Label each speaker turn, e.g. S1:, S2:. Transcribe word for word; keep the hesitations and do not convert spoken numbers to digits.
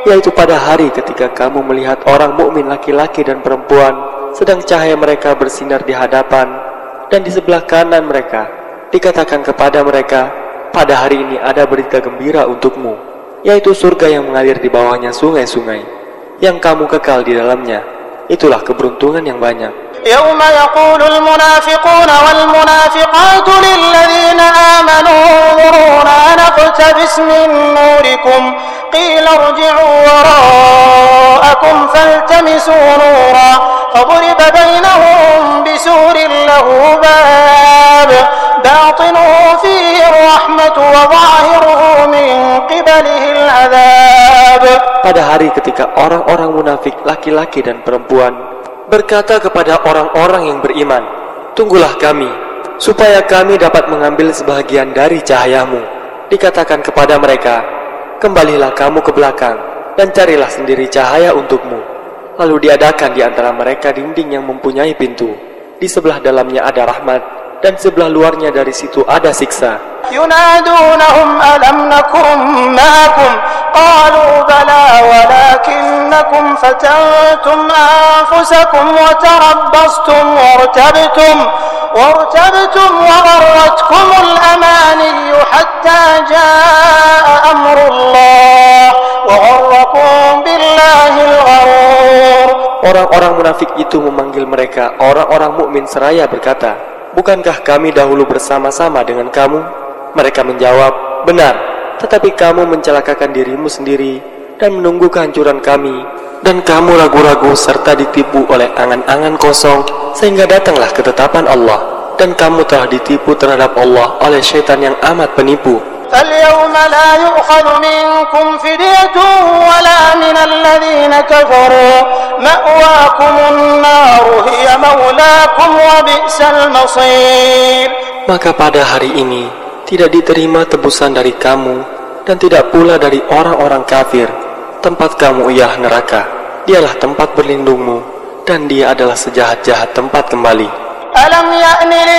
S1: yaitu pada hari ketika kamu melihat orang mukmin laki-laki dan perempuan sedang cahaya mereka bersinar di hadapan dan di sebelah kanan mereka, dikatakan kepada mereka, pada hari ini ada berita gembira untukmu, yaitu surga yang mengalir di bawahnya sungai-sungai yang kamu kekal di dalamnya. Itulah keberuntungan yang banyak.
S2: يوم يقول المنافقون والمنافقات للذين آمنوا انظرونا نقتبس من نوركم قيل ارجعوا وراءكم فالتمسوا نورا فضرب بينهم بسور له باب باطنه فيه الرحمة وظاهره من قبله العذاب.
S1: Pada hari ketika orang-orang munafik laki-laki dan perempuan berkata kepada orang-orang yang beriman, tunggulah kami, supaya kami dapat mengambil sebahagian dari cahayamu. Dikatakan kepada mereka, kembalilah kamu ke belakang, dan carilah sendiri cahaya untukmu. Lalu diadakan di antara mereka dinding yang mempunyai pintu. Di sebelah dalamnya ada rahmat, dan sebelah luarnya dari situ ada siksa.
S2: ينادونهم ألم نكن معكم قالوا بلى ولكنكم فتنتم أنفسكم وتربصتم وارتبتم وارتبتم وغرتكم الأماني حتى جاء أمر الله وغركم بالله الغرور.
S1: Orang-orang munafik itu memanggil mereka orang-orang mukmin seraya berkata, bukankah kami dahulu bersama-sama dengan kamu? Mereka menjawab, benar, tetapi kamu mencelakakan dirimu sendiri dan menunggu kehancuran kami, dan kamu ragu-ragu serta ditipu oleh angan-angan kosong, sehingga datanglah ketetapan Allah, dan kamu telah ditipu terhadap Allah oleh syaitan yang amat penipu.
S2: فاليوم لا يؤخذ منكم فدية ولا من الذين كفروا مأواكم النار هي مولاكم وبئس المصير.
S1: Maka pada hari ini tidak diterima tebusan dari kamu dan tidak pula dari orang-orang kafir. Tempat kamu ialah neraka, dialah tempat berlindungmu, dan dia adalah sejahat-jahat tempat kembali.
S2: Alam ya'ni